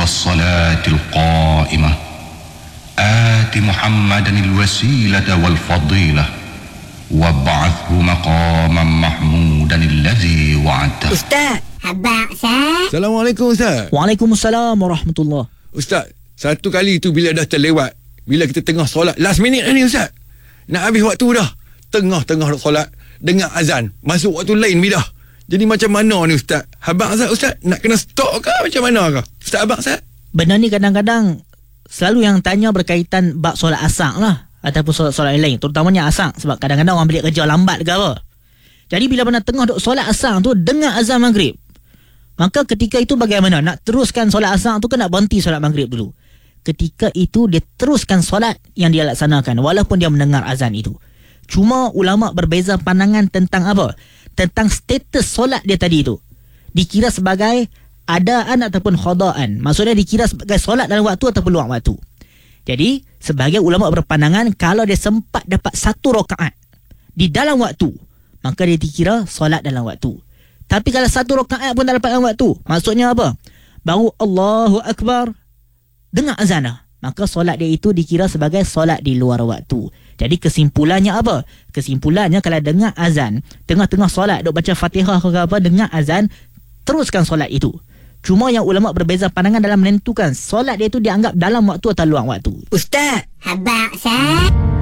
الصلاة القائمة آت محمدا الوسيلة والفضيلة وابعثه مقاما محمودا الذي وعدته. Ustaz, abang Ustaz. Assalamualaikum Ustaz. Waalaikumsalam warahmatullahi. Ustaz, satu kali tu bila dah terlewat, bila kita tengah solat last minute ni Ustaz, nak habis waktu dah, tengah-tengah solat dengar azan, masuk waktu lain bidah. Jadi macam mana ni Ustaz? Abang Ustaz nak kena stop ke macam mana ke? Ustaz abang Ustaz? Benda ni kadang-kadang selalu yang tanya berkaitan bab solat asar lah, ataupun solat-solat lain, terutamanya asar, sebab kadang-kadang orang balik kerja lambat ke apa. Jadi bila mana tengah duk solat asar tu dengar azan maghrib, maka ketika itu bagaimana? Nak teruskan solat asar tu ke nak berhenti solat maghrib dulu? Ketika itu dia teruskan solat yang dia laksanakan walaupun dia mendengar azan itu. Cuma ulama berbeza pandangan tentang apa? Tentang status solat dia tadi itu. Dikira sebagai adaan ataupun khadaan. Maksudnya dikira sebagai solat dalam waktu ataupun luar waktu. Jadi sebagai ulama berpandangan kalau dia sempat dapat 1 rakaat di dalam waktu, maka dia dikira solat dalam waktu. Tapi kalau 1 rakaat pun tak dapat dalam waktu, maksudnya apa? Baru Allahu Akbar dengar azan dah, maka solat dia itu dikira sebagai solat di luar waktu. Jadi kesimpulannya apa? Kesimpulannya kalau dengar azan tengah-tengah solat, duk baca Fatihah ke apa, dengar azan, teruskan solat itu. Cuma yang ulama berbeza pandangan dalam menentukan solat dia itu dianggap dalam waktu atau luar waktu. Ustaz, abang Ustaz.